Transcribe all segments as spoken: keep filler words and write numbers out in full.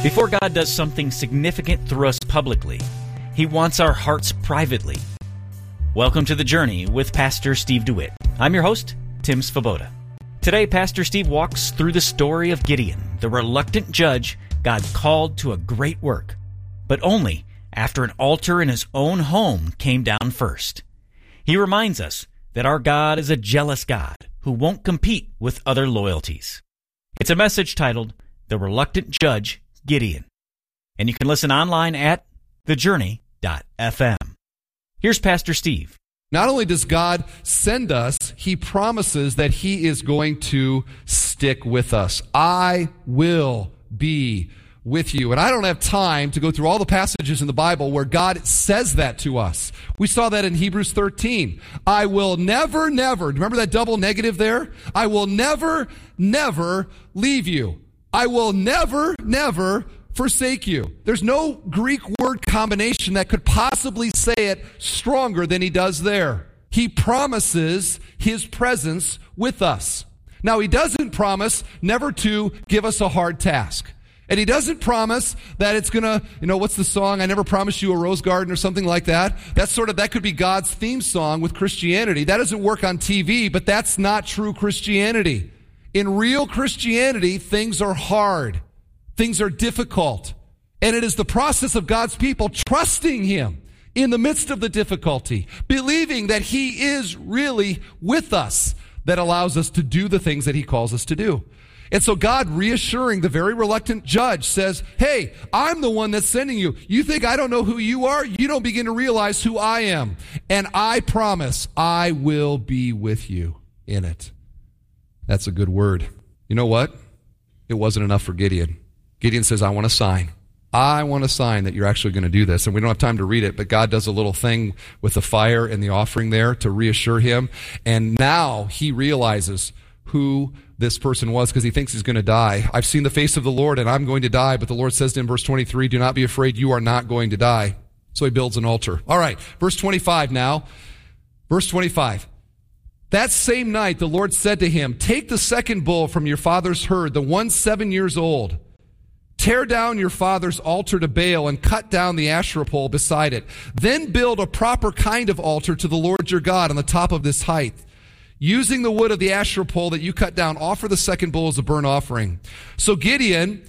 Before God does something significant through us publicly, He wants our hearts privately. Welcome to The Journey with Pastor Steve DeWitt. I'm your host, Tim Svoboda. Today, Pastor Steve walks through the story of Gideon, the reluctant judge God called to a great work, but only after an altar in his own home came down first. He reminds us that our God is a jealous God who won't compete with other loyalties. It's a message titled, The Reluctant Judge, Gideon. And you can listen online at the journey dot f m. Here's Pastor Steve. Not only does God send us, He promises that He is going to stick with us. I will be with you. And I don't have time to go through all the passages in the Bible where God says that to us. We saw that in Hebrews thirteen. I will never, never, remember that double negative there? I will never, never leave you. I will never, never forsake you. There's no Greek word combination that could possibly say it stronger than He does there. He promises His presence with us. Now, He doesn't promise never to give us a hard task. And He doesn't promise that it's going to, you know, what's the song? I never promised you a rose garden or something like that. That's sort of, that could be God's theme song with Christianity. That doesn't work on T V, but that's not true Christianity. In real Christianity, things are hard. Things are difficult. And it is the process of God's people trusting Him in the midst of the difficulty, believing that He is really with us, that allows us to do the things that He calls us to do. And so God, reassuring the very reluctant judge, says, hey, I'm the one that's sending you. You think I don't know who you are? You don't begin to realize who I am. And I promise I will be with you in it. That's a good word. You know what? It wasn't enough for Gideon. Gideon says, I want a sign. I want a sign that you're actually going to do this. And we don't have time to read it, but God does a little thing with the fire and the offering there to reassure him. And now he realizes who this person was because he thinks he's going to die. I've seen the face of the Lord and I'm going to die. But the Lord says to him, verse twenty-three, do not be afraid. You are not going to die. So he builds an altar. All right. Verse twenty-five now. Verse twenty-five. That same night, the Lord said to him, take the second bull from your father's herd, the one seven years old. Tear down your father's altar to Baal and cut down the Asherah pole beside it. Then build a proper kind of altar to the Lord your God on the top of this height. Using the wood of the Asherah pole that you cut down, offer the second bull as a burnt offering. So Gideon,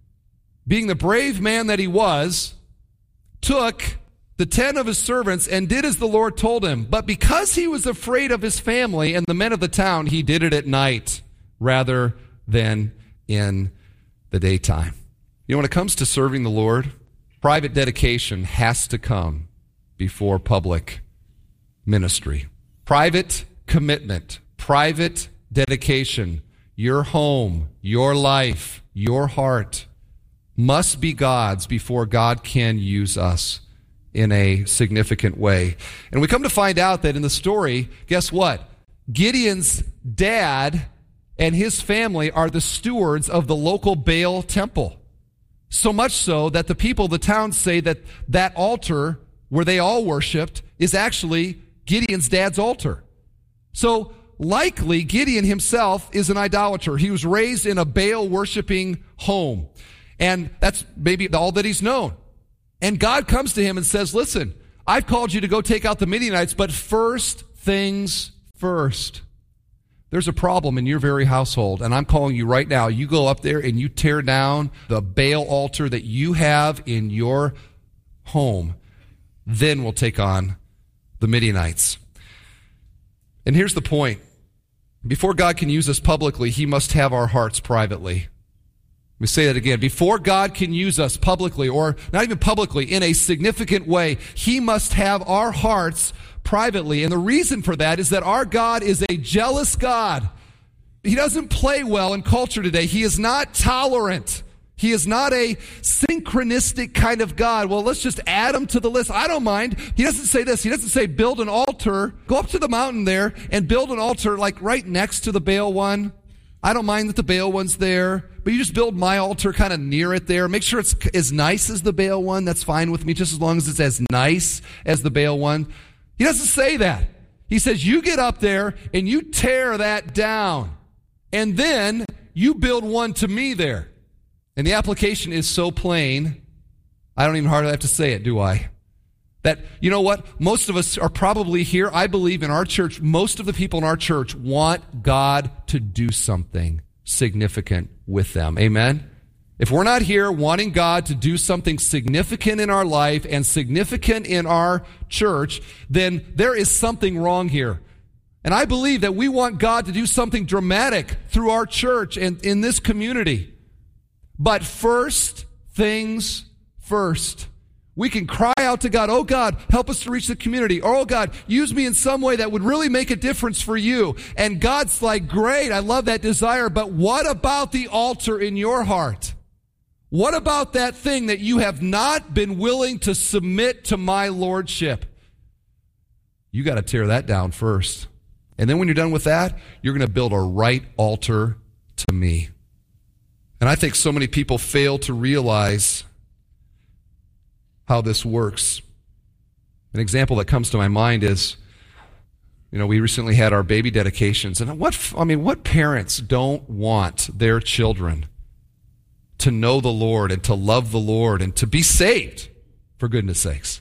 being the brave man that he was, took the ten of his servants and did as the Lord told him. But because he was afraid of his family and the men of the town, he did it at night rather than in the daytime. You know, when it comes to serving the Lord, private dedication has to come before public ministry. Private commitment, private dedication, your home, your life, your heart must be God's before God can use us in a significant way. And we come to find out that in the story, guess what? Gideon's dad and his family are the stewards of the local Baal temple. So much so that the people of the town say that that altar where they all worshiped is actually Gideon's dad's altar. So likely Gideon himself is an idolater. He was raised in a Baal worshiping home. And that's maybe all that he's known. And God comes to him and says, listen, I've called you to go take out the Midianites, but first things first. There's a problem in your very household, and I'm calling you right now. You go up there and you tear down the Baal altar that you have in your home. Then we'll take on the Midianites. And here's the point. Before God can use us publicly, He must have our hearts privately. Let me say that again. Before God can use us publicly, or not even publicly, in a significant way, He must have our hearts privately. And the reason for that is that our God is a jealous God. He doesn't play well in culture today. He is not tolerant. He is not a synchronistic kind of God. Well, let's just add him to the list. I don't mind. He doesn't say this. He doesn't say build an altar. Go up to the mountain there and build an altar like right next to the Baal one. I don't mind that the Baal one's there, but you just build my altar kind of near it there. Make sure it's as nice as the Baal one. That's fine with me, just as long as it's as nice as the Baal one. He doesn't say that. He says, you get up there and you tear that down, and then you build one to me there. And the application is so plain, I don't even hardly have to say it, do I? That, you know what? Most of us are probably here. I believe in our church, most of the people in our church want God to do something significant with them. Amen? If we're not here wanting God to do something significant in our life and significant in our church, then there is something wrong here. And I believe that we want God to do something dramatic through our church and in this community. But first things first. We can cry out to God, oh God, help us to reach the community. Or, oh God, use me in some way that would really make a difference for you. And God's like, great, I love that desire, but what about the altar in your heart? What about that thing that you have not been willing to submit to my lordship? You got to tear that down first. And then when you're done with that, you're going to build a right altar to me. And I think so many people fail to realize how this works. An example that comes to my mind is, you know, we recently had our baby dedications, and what, I mean, what parents don't want their children to know the Lord and to love the Lord and to be saved, for goodness sakes?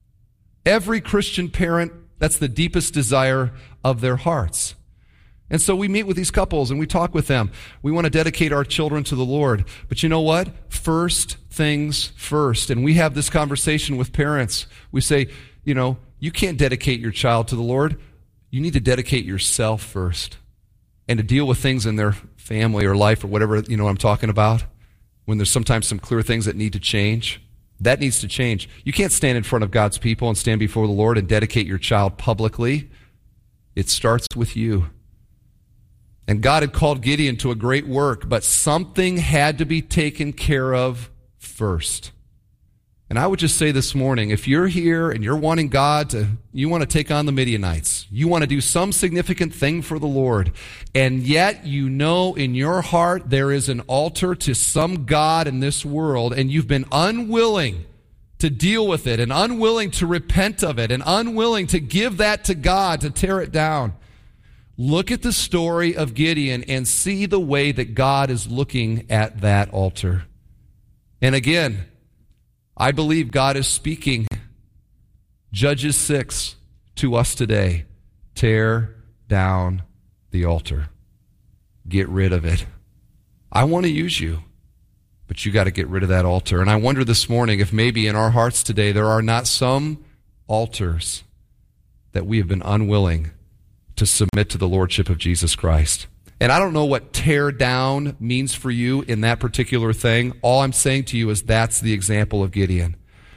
Every Christian parent, that's the deepest desire of their hearts. And so we meet with these couples and we talk with them. We want to dedicate our children to the Lord. But you know what? First things first. And we have this conversation with parents. We say, you know, you can't dedicate your child to the Lord. You need to dedicate yourself first. And to deal with things in their family or life or whatever, you know what I'm talking about, when there's sometimes some clear things that need to change. That needs to change. You can't stand in front of God's people and stand before the Lord and dedicate your child publicly. It starts with you. And God had called Gideon to a great work, but something had to be taken care of first. And I would just say this morning, if you're here and you're wanting God to, you want to take on the Midianites, you want to do some significant thing for the Lord, and yet you know in your heart there is an altar to some God in this world, and you've been unwilling to deal with it, and unwilling to repent of it, and unwilling to give that to God, to tear it down. Look at the story of Gideon and see the way that God is looking at that altar. And again, I believe God is speaking Judges six to us today. Tear down the altar. Get rid of it. I want to use you, but you got to get rid of that altar. And I wonder this morning if maybe in our hearts today there are not some altars that we have been unwilling to submit to the lordship of Jesus Christ. And I don't know what tear down means for you in that particular thing. All I'm saying to you is that's the example of Gideon.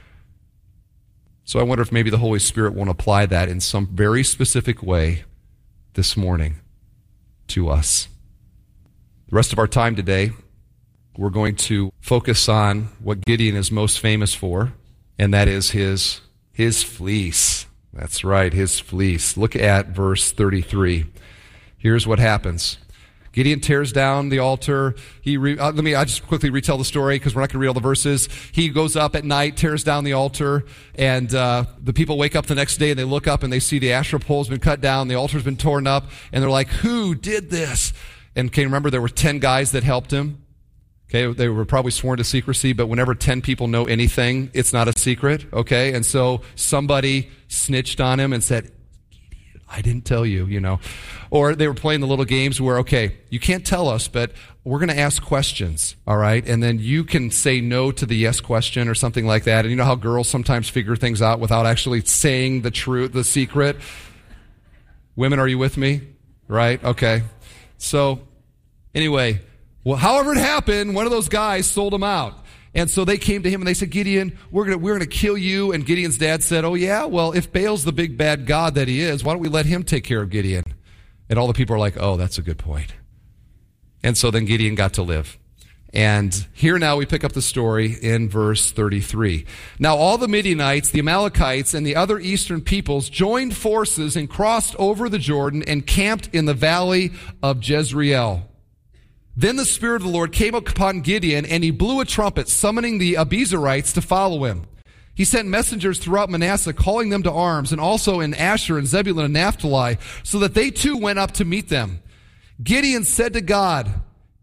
So I wonder if maybe the Holy Spirit won't apply that in some very specific way this morning to us. The rest of our time today, we're going to focus on what Gideon is most famous for, and that is his, his fleece. That's right, his fleece. Look at verse thirty-three. Here's what happens. Gideon tears down the altar. He re, uh, let me I just quickly retell the story because we're not going to read all the verses. He goes up at night, tears down the altar, and uh, the people wake up the next day and they look up and they see the Asherah pole's been cut down, the altar's been torn up, and they're like, "Who did this?" And can you remember there were ten guys that helped him? Okay, they were probably sworn to secrecy, but whenever ten people know anything, it's not a secret, okay? And so somebody snitched on him and said, I didn't tell you, you know. Or they were playing the little games where, okay, you can't tell us, but we're going to ask questions, all right? And then you can say no to the yes question or something like that. And you know how girls sometimes figure things out without actually saying the truth, the secret? Women, are you with me? Right? Okay. So, anyway, well, however it happened, one of those guys sold him out. And so they came to him and they said, Gideon, we're going we're going to kill you. And Gideon's dad said, oh yeah, well, if Baal's the big bad God that he is, why don't we let him take care of Gideon? And all the people are like, oh, that's a good point. And so then Gideon got to live. And here now we pick up the story in verse thirty-three. Now all the Midianites, the Amalekites, and the other eastern peoples joined forces and crossed over the Jordan and camped in the valley of Jezreel. Then the Spirit of the Lord came upon Gideon, and he blew a trumpet, summoning the Abiezrites to follow him. He sent messengers throughout Manasseh, calling them to arms, and also in Asher and Zebulun and Naphtali, so that they too went up to meet them. Gideon said to God,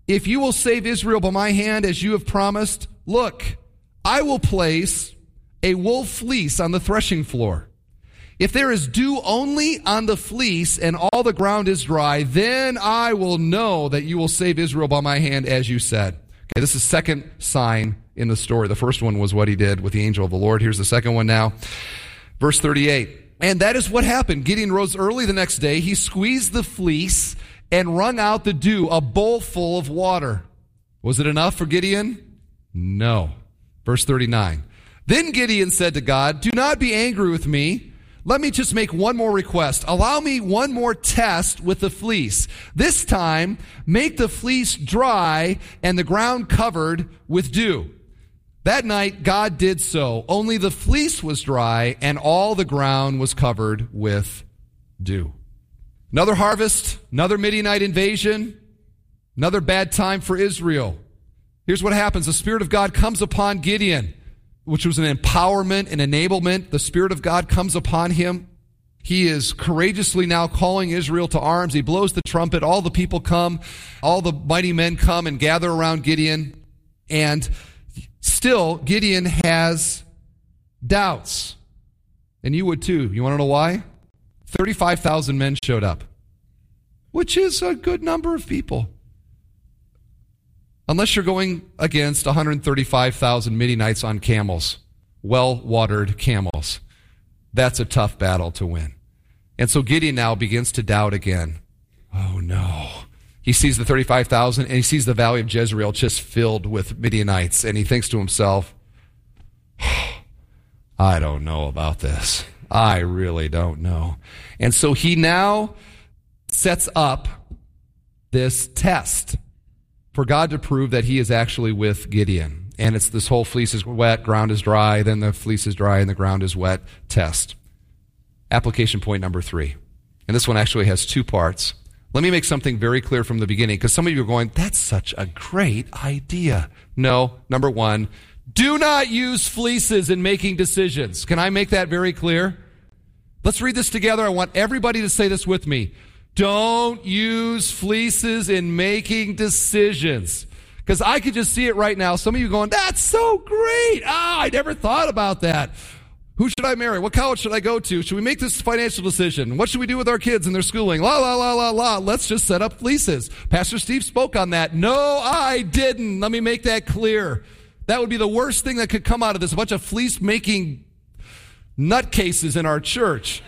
if you will save Israel by my hand as you have promised, look, I will place a wool fleece on the threshing floor. If there is dew only on the fleece and all the ground is dry, then I will know that you will save Israel by my hand as you said. Okay, this is the second sign in the story. The first one was what he did with the angel of the Lord. Here's the second one now. Verse thirty-eight. And that is what happened. Gideon rose early the next day. He squeezed the fleece and wrung out the dew, a bowl full of water. Was it enough for Gideon? No. Verse thirty-nine. Then Gideon said to God, do not be angry with me. Let me just make one more request. Allow me one more test with the fleece. This time, make the fleece dry and the ground covered with dew. That night, God did so. Only the fleece was dry and all the ground was covered with dew. Another harvest, another Midianite invasion, another bad time for Israel. Here's what happens. The Spirit of God comes upon Gideon, which was an empowerment and enablement. The Spirit of God comes upon him. He is courageously now calling Israel to arms. He blows the trumpet. All the people come. All the mighty men come and gather around Gideon. And still, Gideon has doubts. And you would too. You want to know why? thirty-five thousand men showed up, which is a good number of people. Unless you're going against one hundred thirty-five thousand Midianites on camels, well-watered camels. That's a tough battle to win. And so Gideon now begins to doubt again. Oh no. He sees the thirty-five thousand and he sees the valley of Jezreel just filled with Midianites. And he thinks to himself, I don't know about this. I really don't know. And so he now sets up this test for God to prove that he is actually with Gideon. And it's this whole fleece is wet, ground is dry, then the fleece is dry and the ground is wet test. Application point number three. And this one actually has two parts. Let me make something very clear from the beginning, because some of you are going, that's such a great idea. No, number one, do not use fleeces in making decisions. Can I make that very clear? Let's read this together. I want everybody to say this with me. Don't use fleeces in making decisions. Because I could just see it right now. Some of you going, that's so great. Ah, I never thought about that. Who should I marry? What college should I go to? Should we make this financial decision? What should we do with our kids and their schooling? La, la, la, la, la. Let's just set up fleeces. Pastor Steve spoke on that. No, I didn't. Let me make that clear. That would be the worst thing that could come out of this. A bunch of fleece-making nutcases in our church.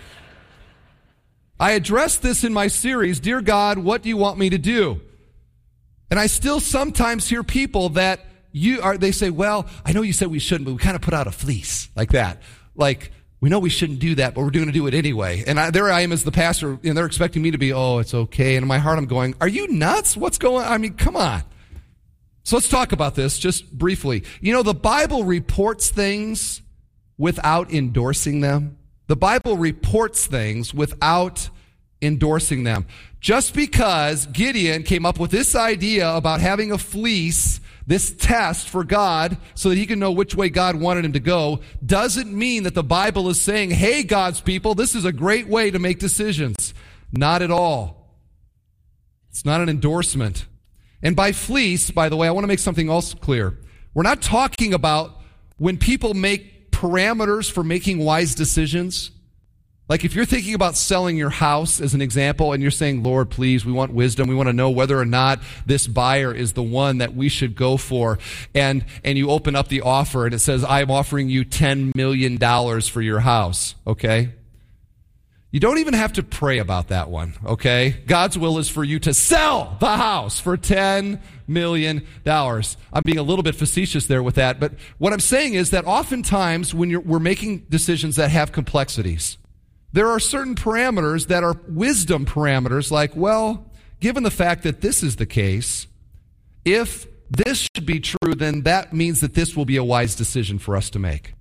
I addressed this in my series, Dear God, what do you want me to do? And I still sometimes hear people that you are, they say, well, I know you said we shouldn't, but we kind of put out a fleece like that. Like, we know we shouldn't do that, but we're going to do it anyway. And I, there I am as the pastor, and they're expecting me to be, oh, it's okay. And in my heart, I'm going, are you nuts? What's going on? I mean, come on. So let's talk about this just briefly. You know, the Bible reports things without endorsing them. The Bible reports things without endorsing them. Just because Gideon came up with this idea about having a fleece, this test for God, so that he can know which way God wanted him to go, doesn't mean that the Bible is saying, hey, God's people, this is a great way to make decisions. Not at all. It's not an endorsement. And by fleece, by the way, I want to make something else clear. We're not talking about when people make parameters for making wise decisions. Like if you're thinking about selling your house as an example and you're saying, Lord, please, we want wisdom. We want to know whether or not this buyer is the one that we should go for. And, and you open up the offer and it says, I'm offering you ten million dollars for your house. Okay? You don't even have to pray about that one. Okay? God's will is for you to sell the house for ten million dollars. I'm being a little bit facetious there with that. But what I'm saying is that oftentimes when you're, we're making decisions that have complexities, there are certain parameters that are wisdom parameters, like, well, given the fact that this is the case, if this should be true, then that means that this will be a wise decision for us to make.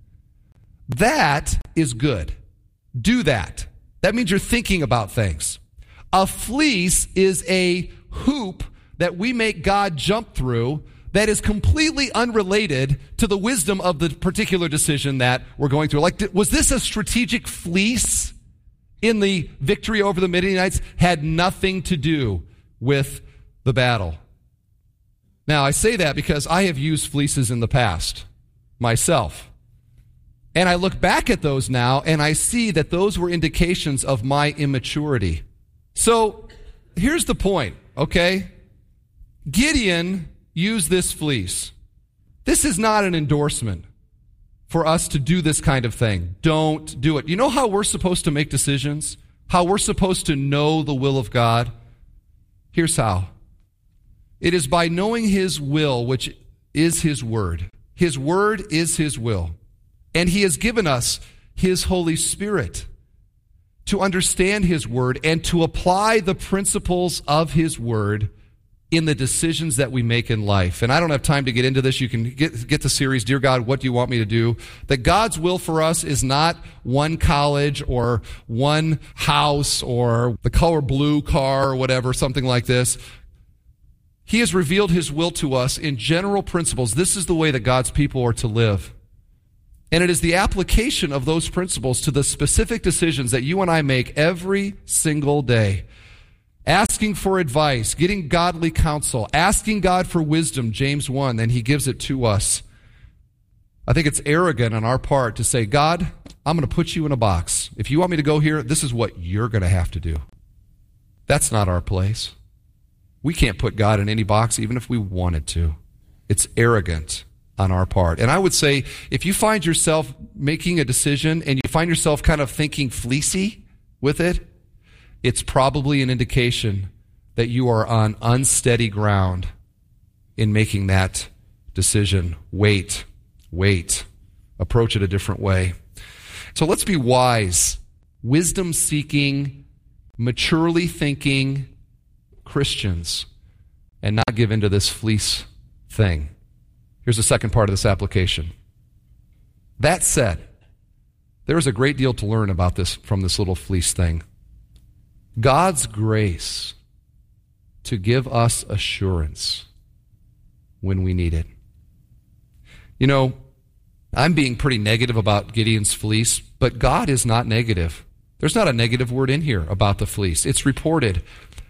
That is good. Do that. That means you're thinking about things. A fleece is a hoop that we make God jump through that is completely unrelated to the wisdom of the particular decision that we're going through. Like, was this a strategic fleece in the victory over the Midianites? Had nothing to do with the battle. Now, I say that because I have used fleeces in the past myself. And I look back at those now, and I see that those were indications of my immaturity. So, here's the point, okay? Gideon used this fleece. This is not an endorsement for us to do this kind of thing. Don't do it. You know how we're supposed to make decisions? How we're supposed to know the will of God? Here's how. It is by knowing His will, which is His word. His word is His will. And He has given us His Holy Spirit to understand His word and to apply the principles of His word in the decisions that we make in life. And I don't have time to get into this. You can get, get the series, Dear God, What Do You Want Me to Do? That God's will for us is not one college or one house or the color blue car or whatever, something like this. He has revealed His will to us in general principles. This is the way that God's people are to live. And it is the application of those principles to the specific decisions that you and I make every single day. Asking for advice, getting godly counsel, asking God for wisdom, James one, and He gives it to us. I think it's arrogant on our part to say, God, I'm going to put you in a box. If you want me to go here, this is what you're going to have to do. That's not our place. We can't put God in any box, even if we wanted to. It's arrogant on our part. And I would say, if you find yourself making a decision and you find yourself kind of thinking fleecy with it, it's probably an indication that you are on unsteady ground in making that decision. Wait, wait. Approach it a different way. So let's be wise, wisdom-seeking, maturely thinking Christians and not give into this fleece thing. Here's the second part of this application. That said, there is a great deal to learn about this from this little fleece thing. God's grace to give us assurance when we need it. You know, I'm being pretty negative about Gideon's fleece, but God is not negative. There's not a negative word in here about the fleece. It's reported.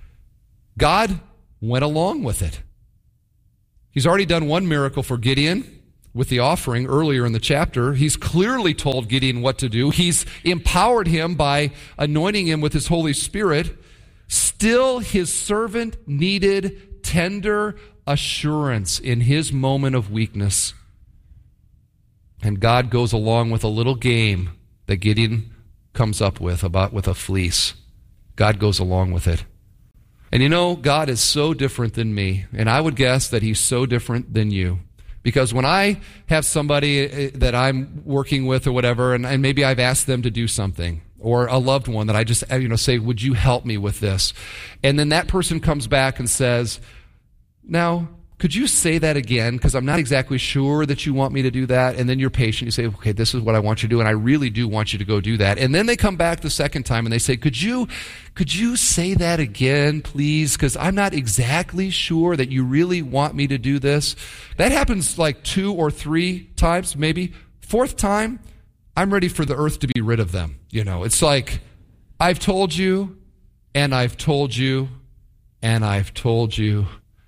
God went along with it. He's already done one miracle for Gideon with the offering earlier in the chapter. He's clearly told Gideon what to do. He's empowered him by anointing him with His Holy Spirit. Still, his servant needed tender assurance in his moment of weakness. And God goes along with a little game that Gideon comes up with about with a fleece. God goes along with it. And you know, God is so different than me, and I would guess that He's so different than you. Because when I have somebody that I'm working with or whatever, and, and maybe I've asked them to do something, or a loved one that I just you know say, would you help me with this? And then that person comes back and says, now, could you say that again? Because I'm not exactly sure that you want me to do that. And then you're patient. You say, okay, this is what I want you to do, and I really do want you to go do that. And then they come back the second time and they say, could you, could you say that again, please? Because I'm not exactly sure that you really want me to do this. That happens like two or three times, maybe. Fourth time, I'm ready for the earth to be rid of them. You know, it's like, I've told you, and I've told you, and I've told you,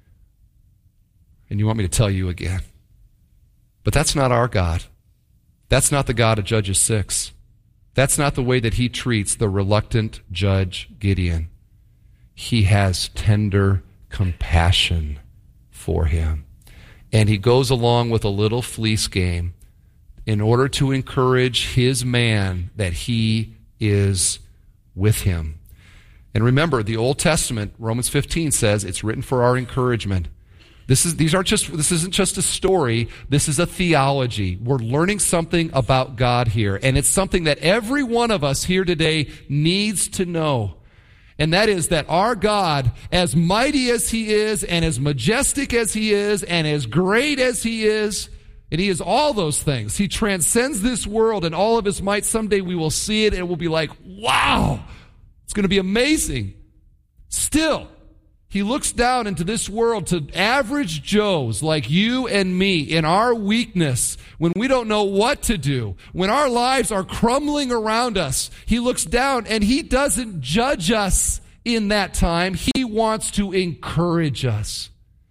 and you want me to tell you again. But that's not our God. That's not the God of Judges six. That's not the way that He treats the reluctant judge Gideon. He has tender compassion for him. And He goes along with a little fleece game in order to encourage his man that he is with him. And remember, the Old Testament, Romans fifteen says, it's written for our encouragement. This is, these aren't just, this isn't just a story. This is a theology. We're learning something about God here. And it's something that every one of us here today needs to know. And that is that our God, as mighty as He is, and as majestic as He is, and as great as He is, and He is all those things. He transcends this world and all of His might. Someday we will see it and we'll be like, wow, it's going to be amazing. Still, He looks down into this world to average Joes like you and me in our weakness, when we don't know what to do, when our lives are crumbling around us. He looks down and He doesn't judge us in that time. He wants to encourage us.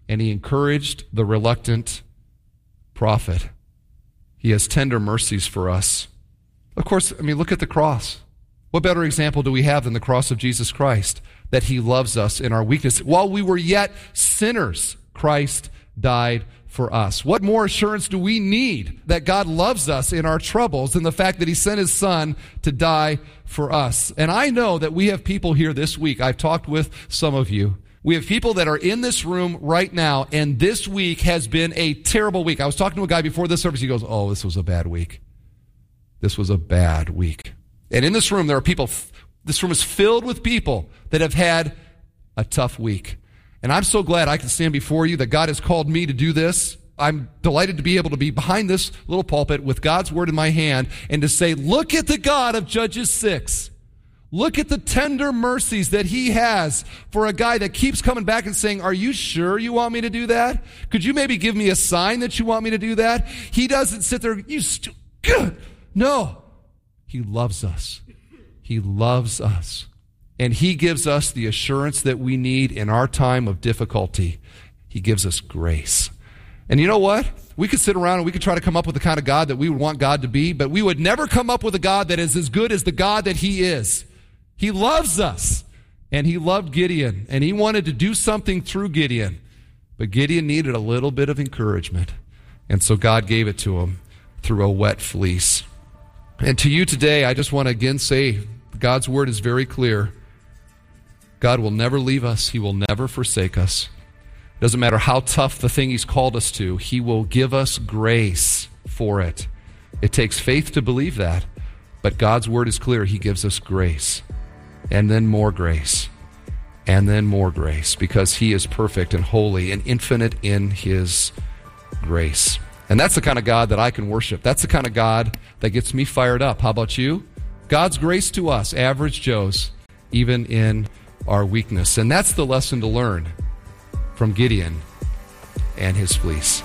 and he encouraged the reluctant prophet. He has tender mercies for us. Of course, I mean, look at the cross. What better example do we have than the cross of Jesus Christ? That he loves us in our weakness. While we were yet sinners, Christ died for us. What more assurance do we need that God loves us in our troubles than the fact that he sent his son to die for us? And I know that we have people here this week. I've talked with some of you. We have people that are in this room right now, and this week has been a terrible week. I was talking to a guy before this service. He goes, oh, this was a bad week. This was a bad week. And in this room, there are people, this room is filled with people that have had a tough week. And I'm so glad I can stand before you that God has called me to do this. I'm delighted to be able to be behind this little pulpit with God's word in my hand and to say, look at the God of Judges six. Look at the tender mercies that he has for a guy that keeps coming back and saying, are you sure you want me to do that? Could you maybe give me a sign that you want me to do that? He doesn't sit there, you stu- good. No. He loves us. He loves us. And he gives us the assurance that we need in our time of difficulty. He gives us grace. And you know what? We could sit around and we could try to come up with the kind of God that we would want God to be, but we would never come up with a God that is as good as the God that he is. He loves us. And he loved Gideon. And he wanted to do something through Gideon. But Gideon needed a little bit of encouragement. And so God gave it to him through a wet fleece. And to you today, I just want to again say, God's word is very clear. God will never leave us. He will never forsake us. It doesn't matter how tough the thing he's called us to. He will give us grace for it. It takes faith to believe that. But God's word is clear. He gives us grace. And then more grace. And then more grace. Because he is perfect and holy and infinite in his grace. And that's the kind of God that I can worship. That's the kind of God that gets me fired up. How about you? God's grace to us, average Joes, even in our weakness. And that's the lesson to learn from Gideon and his fleece.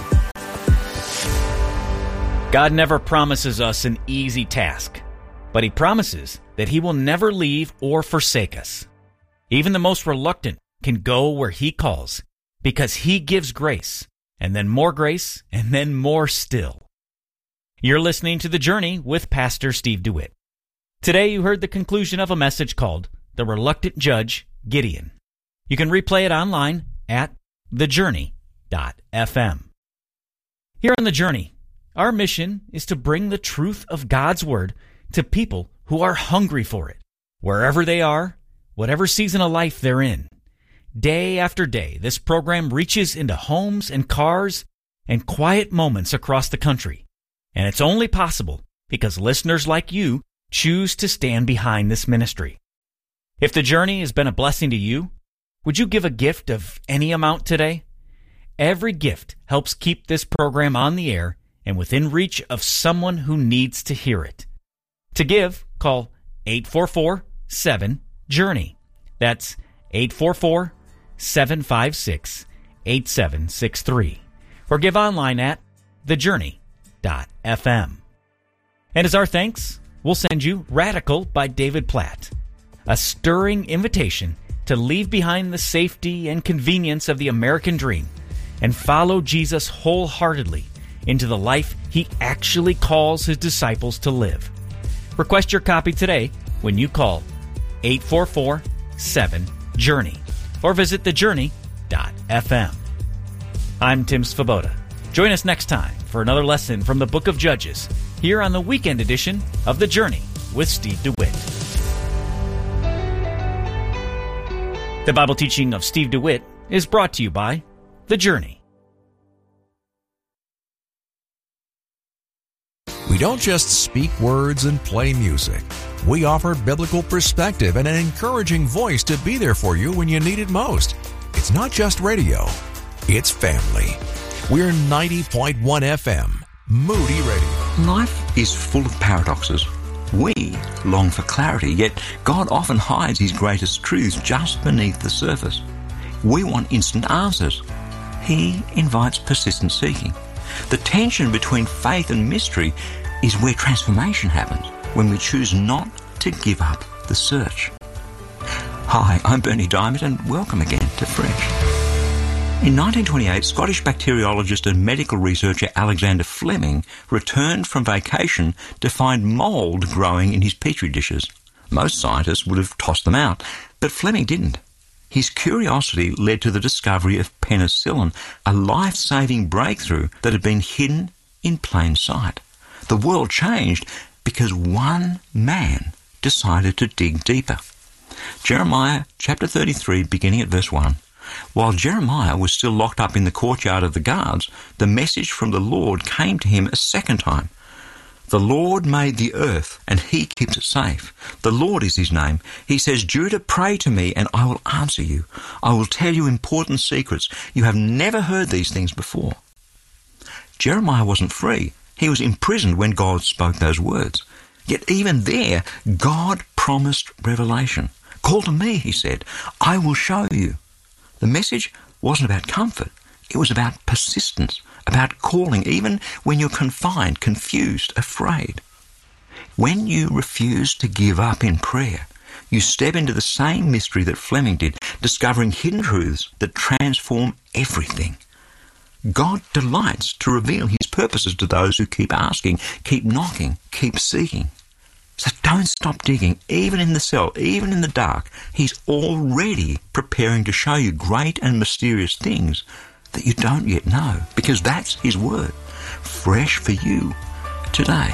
God never promises us an easy task, but he promises that he will never leave or forsake us. Even the most reluctant can go where he calls because he gives grace, and then more grace, and then more still. You're listening to The Journey with Pastor Steve DeWitt. Today you heard the conclusion of a message called The Reluctant Judge, Gideon. You can replay it online at the journey dot f m. Here on The Journey, our mission is to bring the truth of God's Word to people who are hungry for it, wherever they are, whatever season of life they're in. Day after day, this program reaches into homes and cars and quiet moments across the country. And it's only possible because listeners like you choose to stand behind this ministry. If The Journey has been a blessing to you, would you give a gift of any amount today? Every gift helps keep this program on the air and within reach of someone who needs to hear it. To give, call eight four four, seven, journey. That's eight four four, seven five six, eight seven six three. Or give online at the journey dot f m. And as our thanks, we'll send you Radical by David Platt, a stirring invitation to leave behind the safety and convenience of the American dream and follow Jesus wholeheartedly into the life he actually calls his disciples to live. Request your copy today when you call eight four four, seven, journey or visit the journey dot f m. I'm Tim Svoboda. Join us next time for another lesson from the Book of Judges here on the weekend edition of The Journey with Steve DeWitt. The Bible teaching of Steve DeWitt is brought to you by The Journey. We don't just speak words and play music. We offer biblical perspective and an encouraging voice to be there for you when you need it most. It's not just radio, it's family. We're ninety point one F M, Moody Radio. Life is full of paradoxes. We long for clarity, yet God often hides his greatest truths just beneath the surface. We want instant answers. He invites persistent seeking. The tension between faith and mystery is where transformation happens, when we choose not to give up the search. Hi, I'm Bernie Diamond, and welcome again to Fresh. In nineteen twenty-eight, Scottish bacteriologist and medical researcher Alexander Fleming returned from vacation to find mould growing in his petri dishes. Most scientists would have tossed them out, but Fleming didn't. His curiosity led to the discovery of penicillin, a life-saving breakthrough that had been hidden in plain sight. The world changed because one man decided to dig deeper. Jeremiah chapter thirty-three, beginning at verse one. While Jeremiah was still locked up in the courtyard of the guards, the message from the Lord came to him a second time. The Lord made the earth, and he keeps it safe. The Lord is his name. He says, Judah, pray to me, and I will answer you. I will tell you important secrets. You have never heard these things before. Jeremiah wasn't free. He was imprisoned when God spoke those words. Yet even there, God promised revelation. Call to me, he said. I will show you. The message wasn't about comfort. It was about persistence, about calling, even when you're confined, confused, afraid. When you refuse to give up in prayer, you step into the same mystery that Fleming did, discovering hidden truths that transform everything. God delights to reveal his purposes to those who keep asking, keep knocking, keep seeking. So don't stop digging, even in the cell, even in the dark. He's already preparing to show you great and mysterious things that you don't yet know, because that's his word, fresh for you today.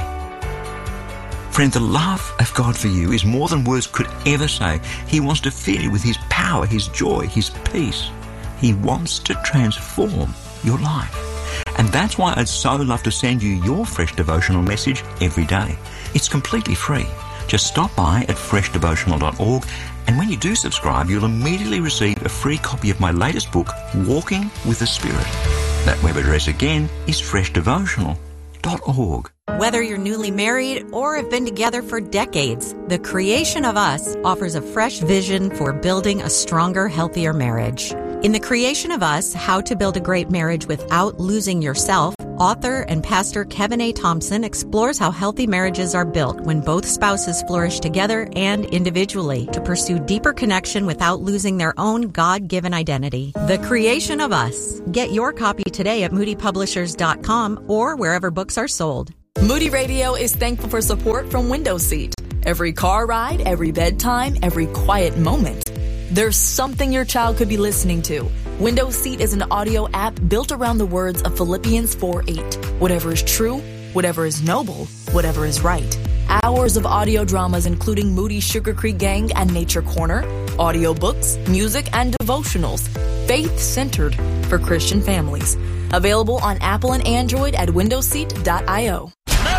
Friend, the love of God for you is more than words could ever say. He wants to fill you with his power, his joy, his peace. He wants to transform your life. And that's why I'd so love to send you your fresh devotional message every day. It's completely free. Just stop by at fresh devotional dot org, and when you do subscribe, you'll immediately receive a free copy of my latest book, Walking with the Spirit. That web address again is fresh devotional dot org. Whether you're newly married or have been together for decades, The Creation of Us offers a fresh vision for building a stronger, healthier marriage. In The Creation of Us, How to Build a Great Marriage Without Losing Yourself, author and pastor Kevin A. Thompson explores how healthy marriages are built when both spouses flourish together and individually to pursue deeper connection without losing their own God-given identity. The Creation of Us. Get your copy today at moody publishers dot com or wherever books are sold. Moody Radio is thankful for support from Window Seat. Every car ride, every bedtime, every quiet moment. There's something your child could be listening to. Window Seat is an audio app built around the words of Philippians four eight. Whatever is true, whatever is noble, whatever is right. Hours of audio dramas including Moody's Sugar Creek Gang and Nature Corner, audiobooks, music, and devotionals. Faith-centered for Christian families. Available on Apple and Android at window seat dot io.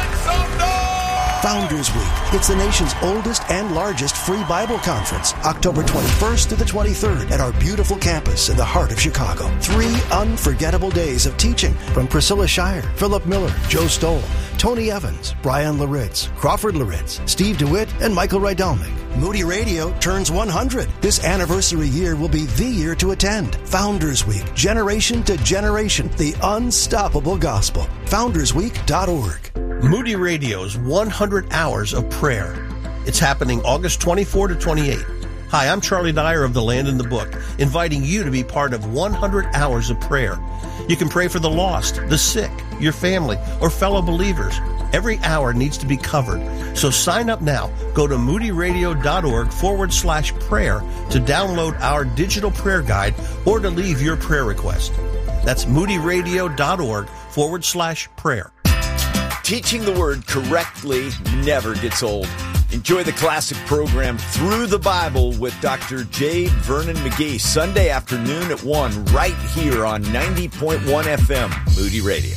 Founders Week. It's the nation's oldest and largest free Bible conference, October twenty-first to the twenty-third at our beautiful campus in the heart of Chicago. Three unforgettable days of teaching from Priscilla Shire, Philip Miller, Joe Stoll, Tony Evans, Brian Laritz, Crawford Laritz, Steve DeWitt, and Michael Rydelnik. Moody Radio turns one hundred. This anniversary year will be the year to attend. Founders Week, generation to generation, the unstoppable gospel. founders week dot org. Moody Radio's one hundred hours of prayer. It's happening August twenty-fourth to twenty-eighth. Hi, I'm Charlie Dyer of The Land and the Book, inviting you to be part of one hundred hours of prayer. You can pray for the lost, the sick, your family, or fellow believers. Every hour needs to be covered. So sign up now. Go to moody radio dot org forward slash prayer to download our digital prayer guide or to leave your prayer request. That's moody radio dot org forward slash prayer. Teaching the Word correctly never gets old. Enjoy the classic program Through the Bible with Doctor J. Vernon McGee, Sunday afternoon at one, right here on ninety point one F M, Moody Radio.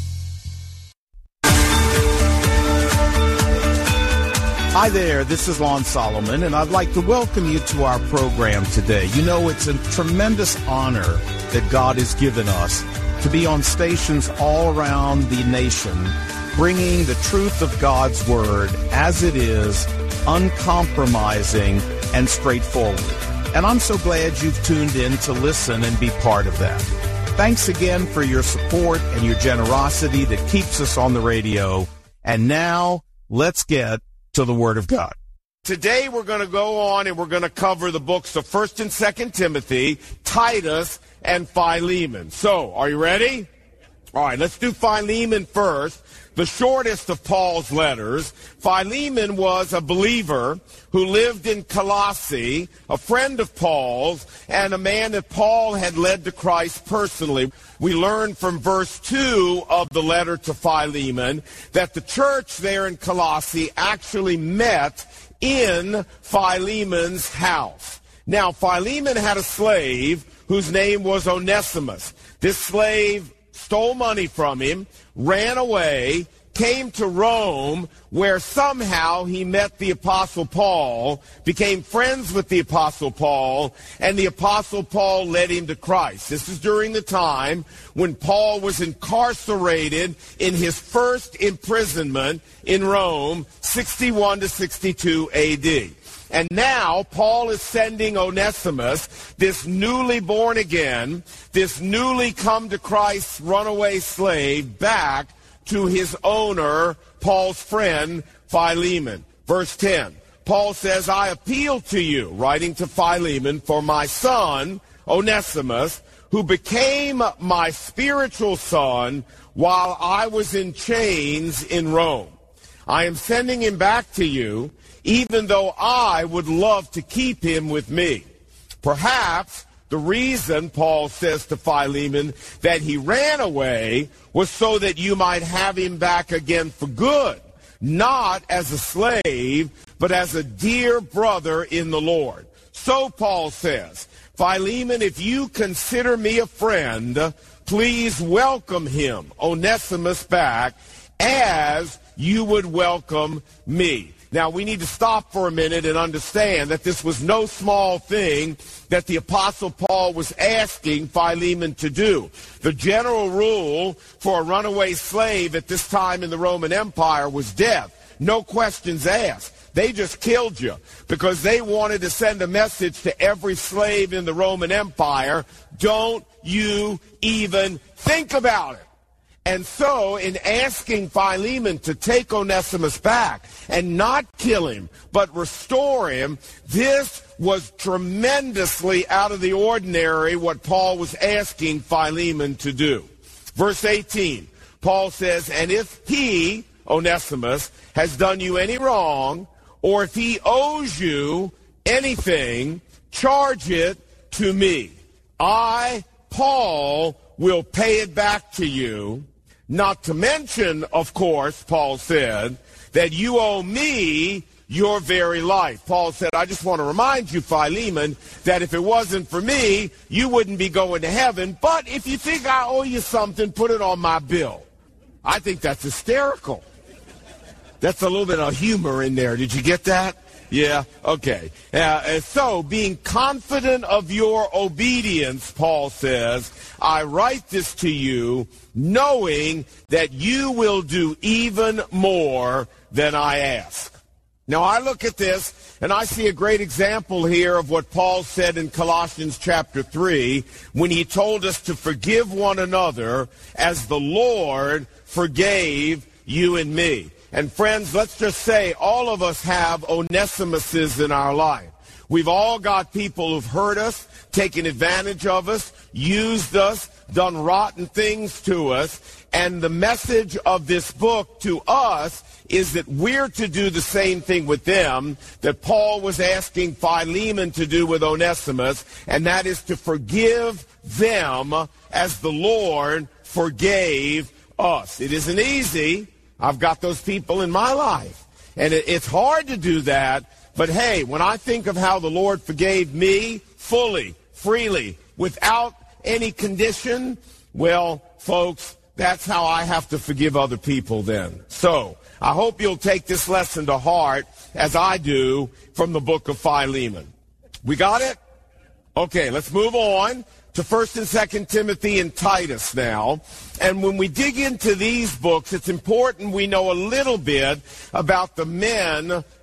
Hi there, this is Lon Solomon, and I'd like to welcome you to our program today. You know, it's a tremendous honor that God has given us to be on stations all around the nation, bringing the truth of God's Word as it is, uncompromising and straightforward. And I'm so glad you've tuned in to listen and be part of that. Thanks again for your support and your generosity that keeps us on the radio. And now, let's get to the Word of God. Today we're going to go on and we're going to cover the books of First and Second Timothy, Titus, and Philemon. So, are you ready? All right, let's do Philemon first, the shortest of Paul's letters. Philemon was a believer who lived in Colossae, a friend of Paul's, and a man that Paul had led to Christ personally. We learn from verse two of the letter to Philemon that the church there in Colossae actually met in Philemon's house. Now, Philemon had a slave whose name was Onesimus. This slave stole money from him, ran away, came to Rome, where somehow he met the Apostle Paul, became friends with the Apostle Paul, and the Apostle Paul led him to Christ. This is during the time when Paul was incarcerated in his first imprisonment in Rome, sixty-one to sixty-two A D. And now Paul is sending Onesimus, this newly born again, this newly come to Christ runaway slave, back to his owner, Paul's friend, Philemon. Verse ten, Paul says, I appeal to you, writing to Philemon, for my son, Onesimus, who became my spiritual son while I was in chains in Rome. I am sending him back to you, even though I would love to keep him with me. Perhaps the reason, Paul says to Philemon, that he ran away was so that you might have him back again for good, not as a slave, but as a dear brother in the Lord. So Paul says, Philemon, if you consider me a friend, please welcome him, Onesimus, back as you would welcome me. Now, we need to stop for a minute and understand that this was no small thing that the Apostle Paul was asking Philemon to do. The general rule for a runaway slave at this time in the Roman Empire was death. No questions asked. They just killed you because they wanted to send a message to every slave in the Roman Empire, don't you even think about it. And so, in asking Philemon to take Onesimus back and not kill him, but restore him, this was tremendously out of the ordinary what Paul was asking Philemon to do. Verse eighteen, Paul says, and if he, Onesimus, has done you any wrong, or if he owes you anything, charge it to me. I, Paul, will pay it back to you. Not to mention, of course, Paul said, that you owe me your very life. Paul said, I just want to remind you, Philemon, that if it wasn't for me, you wouldn't be going to heaven. But if you think I owe you something, put it on my bill. I think that's hysterical. That's a little bit of humor in there. Did you get that? Yeah, okay. Uh, so, being confident of your obedience, Paul says, I write this to you knowing that you will do even more than I ask. Now, I look at this, and I see a great example here of what Paul said in Colossians chapter three when he told us to forgive one another as the Lord forgave you and me. And friends, let's just say all of us have Onesimuses in our life. We've all got people who've hurt us, taken advantage of us, used us, done rotten things to us. And the message of this book to us is that we're to do the same thing with them that Paul was asking Philemon to do with Onesimus, and that is to forgive them as the Lord forgave us. It isn't easy. I've got those people in my life. And it, it's hard to do that. But hey, when I think of how the Lord forgave me fully, freely, without any condition, well, folks, that's how I have to forgive other people then. So, I hope you'll take this lesson to heart as I do from the book of Philemon. We got it? Okay, let's move on to First and Second Timothy and Titus now. And when we dig into these books, it's important we know a little bit about the men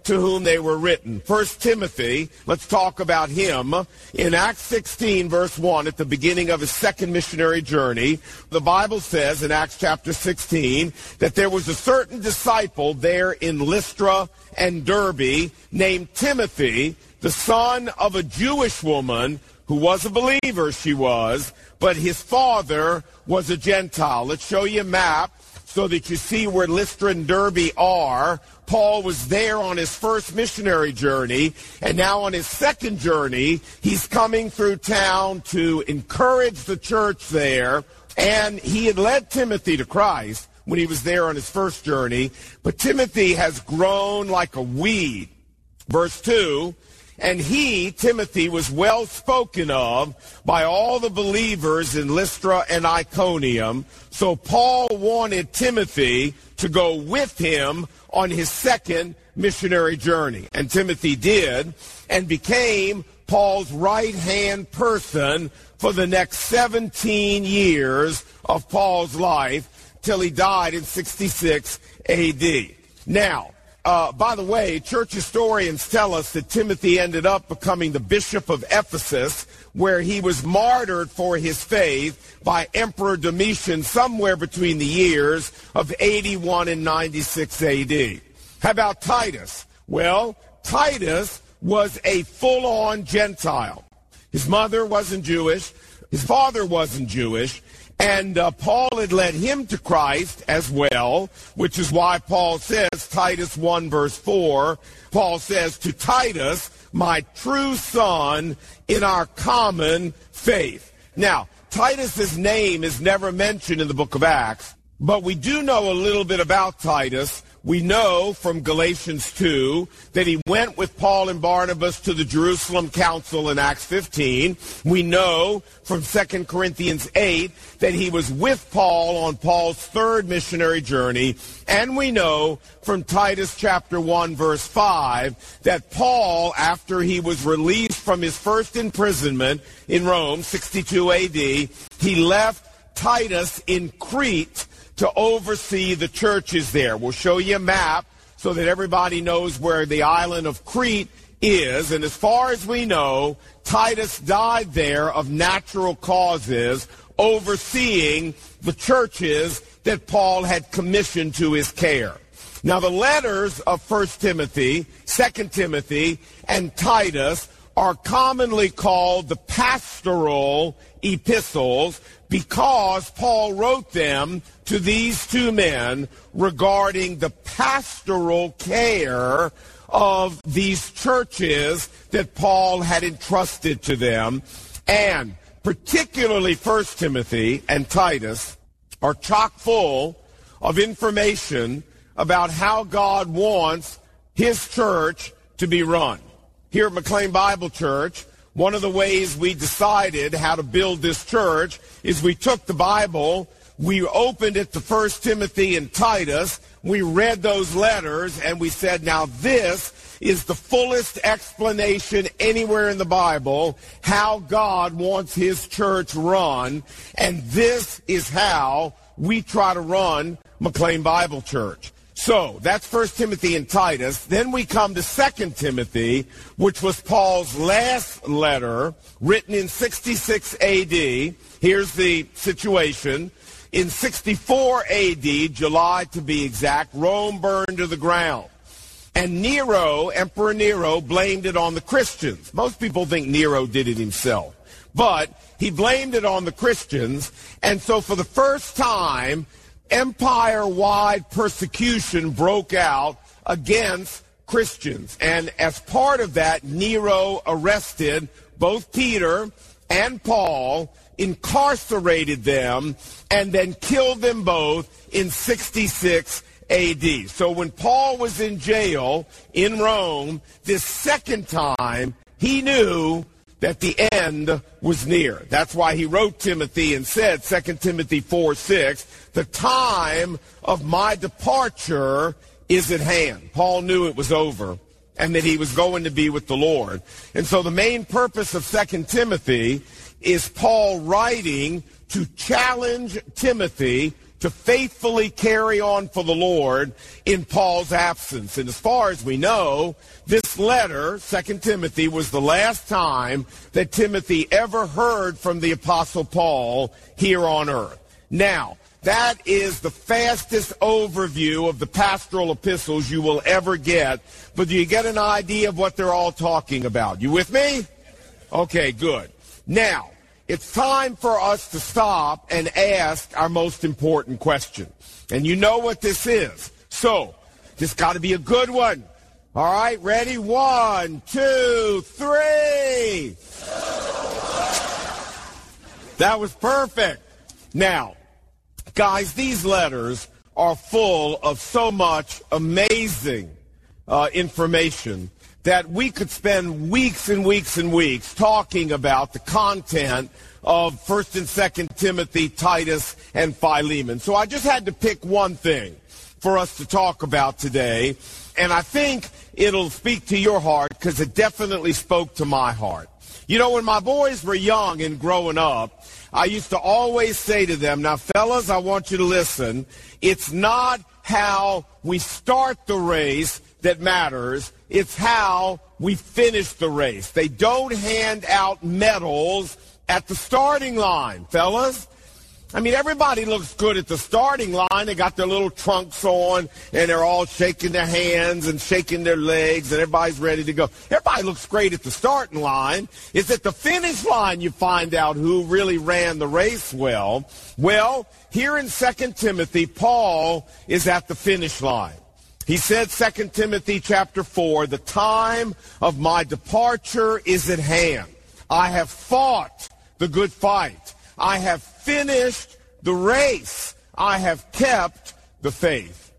to whom they were written. First Timothy, let's talk about him. In Acts sixteen, verse one, at the beginning of his second missionary journey, the Bible says in Acts chapter sixteen that there was a certain disciple there in Lystra and Derbe named Timothy, the son of a Jewish woman who was a believer, she was, but his father was a Gentile. Let's show you a map so that you see where Lystra and Derbe are. Paul was there on his first missionary journey, and now on his second journey, he's coming through town to encourage the church there, and he had led Timothy to Christ when he was there on his first journey, but Timothy has grown like a weed. Verse two, and he, Timothy, was well spoken of by all the believers in Lystra and Iconium. So Paul wanted Timothy to go with him on his second missionary journey. And Timothy did, and became Paul's right-hand person for the next seventeen years of Paul's life, till he died in sixty-six A D. Now, Uh, by the way, church historians tell us that Timothy ended up becoming the bishop of Ephesus, where he was martyred for his faith by Emperor Domitian somewhere between the years of eighty-one and ninety-six A D. How about Titus? Well, Titus was a full-on Gentile. His mother wasn't Jewish. His father wasn't Jewish. And uh, Paul had led him to Christ as well, which is why Paul says, Titus one verse four, Paul says, to Titus, my true son in our common faith. Now, Titus's name is never mentioned in the book of Acts, but we do know a little bit about Titus. We know from Galatians two that he went with Paul and Barnabas to the Jerusalem Council in Acts fifteen. We know from Second Corinthians eight that he was with Paul on Paul's third missionary journey. And we know from Titus chapter one verse five that Paul, after he was released from his first imprisonment in Rome, sixty-two A D, he left Titus in Crete to oversee the churches there. We'll show you a map so that everybody knows where the island of Crete is. And as far as we know, Titus died there of natural causes, overseeing the churches that Paul had commissioned to his care. Now, the letters of First Timothy, Second Timothy, and Titus are commonly called the pastoral epistles because Paul wrote them to these two men regarding the pastoral care of these churches that Paul had entrusted to them. And particularly First Timothy and Titus are chock full of information about how God wants his church to be run. Here at McLean Bible Church, one of the ways we decided how to build this church is we took the Bible, we opened it to First Timothy and Titus, we read those letters, and we said, now this is the fullest explanation anywhere in the Bible how God wants his church run, and this is how we try to run McLean Bible Church. So, that's First Timothy and Titus. Then we come to Second Timothy, which was Paul's last letter, written in sixty-six A D. Here's the situation. In sixty-four A D, July to be exact, Rome burned to the ground. And Nero, Emperor Nero, blamed it on the Christians. Most people think Nero did it himself. But he blamed it on the Christians. And so for the first time, empire-wide persecution broke out against Christians. And as part of that, Nero arrested both Peter and Paul, incarcerated them, and then killed them both in sixty-six A D. So when Paul was in jail in Rome this second time, he knew that the end was near. That's why he wrote Timothy and said, Second Timothy four six, the time of my departure is at hand. Paul knew it was over and that he was going to be with the Lord. And so the main purpose of Second Timothy is Paul writing to challenge Timothy to faithfully carry on for the Lord in Paul's absence. And as far as we know, this letter, Second Timothy, was the last time that Timothy ever heard from the Apostle Paul here on earth. Now, that is the fastest overview of the pastoral epistles you will ever get, but do you get an idea of what they're all talking about? You with me? Okay, good. Now, it's time for us to stop and ask our most important question. And you know what this is. So, this got to be a good one. All right, ready? One, two, three. That was perfect. Now, guys, these letters are full of so much amazing uh, information that we could spend weeks and weeks and weeks talking about the content of First and Second Timothy, Titus, and Philemon. So I just had to pick one thing for us to talk about today, and I think it'll speak to your heart because it definitely spoke to my heart. You know, when my boys were young and growing up, I used to always say to them, now, fellas, I want you to listen. It's not how we start the race that matters. It's how we finish the race. They don't hand out medals at the starting line, fellas. I mean, everybody looks good at the starting line. They got their little trunks on, and they're all shaking their hands and shaking their legs, and everybody's ready to go. Everybody looks great at the starting line. It's at the finish line you find out who really ran the race well. Well, here in Second Timothy, Paul is at the finish line. He said, Second Timothy chapter four, the time of my departure is at hand. I have fought the good fight. I have finished the race. I have kept the faith.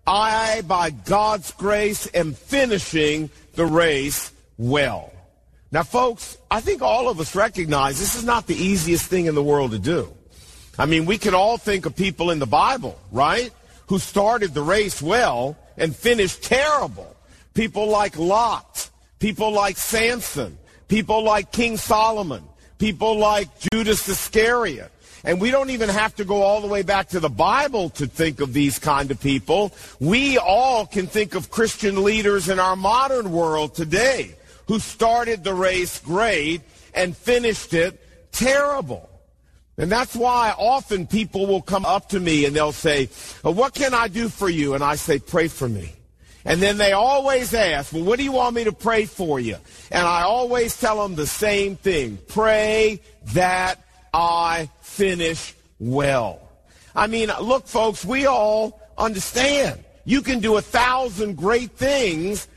I, by God's grace, am finishing the race well. Now, folks, I think all of us recognize this is not the easiest thing in the world to do. I mean, we can all think of people in the Bible, right, who started the race well and finished terrible. People like Lot, people like Samson, people like King Solomon, people like Judas Iscariot. And we don't even have to go all the way back to the Bible to think of these kind of people. We all can think of Christian leaders in our modern world today who started the race great and finished it terrible. And that's why often people will come up to me and they'll say, well, what can I do for you? And I say, pray for me. And then they always ask, well, what do you want me to pray for you? And I always tell them the same thing. Pray that I finish well. I mean, look, folks, we all understand. You can do a thousand great things